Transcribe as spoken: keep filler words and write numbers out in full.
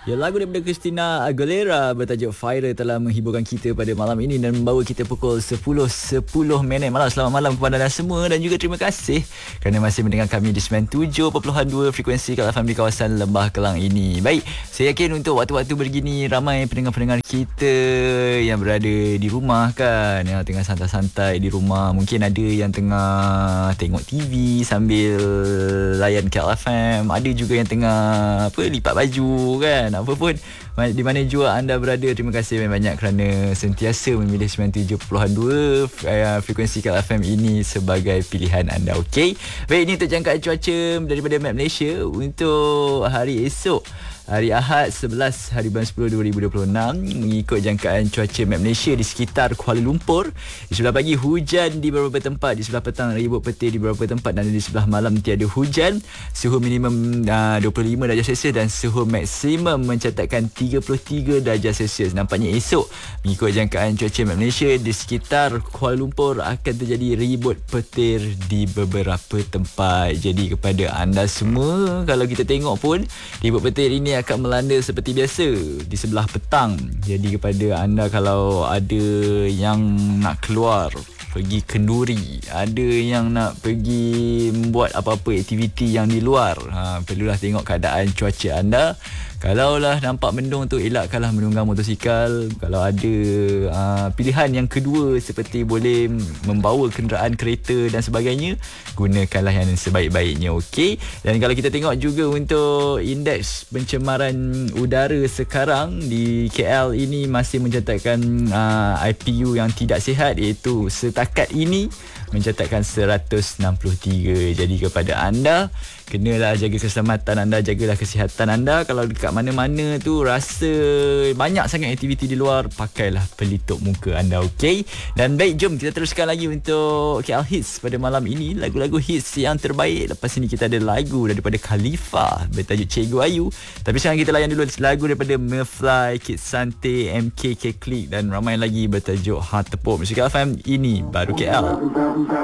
Ya, lagu daripada Christina Aguilera bertajuk Fire telah menghiburkan kita pada malam ini dan membawa kita pukul sepuluh sepuluh minit malam. Selamat malam kepada anda semua dan juga terima kasih kerana masih mendengar kami di sembilan puluh tujuh perpuluhan dua frekuensi Kak F M di kawasan Lembah Kelang ini. Baik, saya yakin untuk waktu-waktu begini ramai pendengar-pendengar kita yang berada di rumah kan, yang tengah santai-santai di rumah. Mungkin ada yang tengah tengok T V sambil layan Kak F M. Ada juga yang tengah apa lipat baju kan. Apa pun di mana jua anda berada, terima kasih banyak kerana sentiasa memilih sembilan puluh tujuh perpuluhan dua frekuensi Kak F M ini sebagai pilihan anda. Okey. Baik, ini untuk jangkaan cuaca daripada Map Malaysia untuk hari esok, hari Ahad sebelas hari bulan sepuluh dua ribu dua puluh enam. Mengikut jangkaan cuaca Map Malaysia, di sekitar Kuala Lumpur di sebelah pagi hujan di beberapa tempat, di sebelah petang ribut petir di beberapa tempat, dan di sebelah malam tiada hujan. Suhu minimum uh, dua puluh lima darjah Celsius dan suhu maksimum mencatatkan tiga puluh tiga darjah Celsius. Nampaknya esok mengikut jangkaan cuaca Map Malaysia, di sekitar Kuala Lumpur akan terjadi ribut petir di beberapa tempat. Jadi kepada anda semua, kalau kita tengok pun ribut petir ini akan melanda seperti biasa di sebelah petang. Jadi kepada anda kalau ada yang nak keluar pergi kenduri, ada yang nak pergi buat apa-apa aktiviti yang di luar, ha, perlulah tengok keadaan cuaca anda. Kalaulah nampak mendung tu, elakkanlah menunggang motosikal. Kalau ada uh, pilihan yang kedua seperti boleh membawa kenderaan kereta dan sebagainya, gunakanlah yang sebaik-baiknya. Okey. Dan kalau kita tengok juga untuk indeks pencemaran udara sekarang di K L ini masih mencatatkan uh, I P U yang tidak sihat, iaitu setakat ini mencatatkan seratus enam puluh tiga. Jadi kepada anda, kenalah jaga keselamatan anda, jagalah kesihatan anda. Kalau dekat mana-mana tu rasa banyak sangat aktiviti di luar, pakailah pelitup muka anda. Okey. Dan baik, jom kita teruskan lagi untuk K L Hits pada malam ini, lagu-lagu hits yang terbaik. Lepas ini kita ada lagu daripada Khalifa bertajuk Cikgu Ayu. Tapi sekarang kita layan dulu lagu daripada Mefly, Kid Sante, M K K Click dan ramai lagi bertajuk Heart Tepuk. Musik K F M, ini baru K L.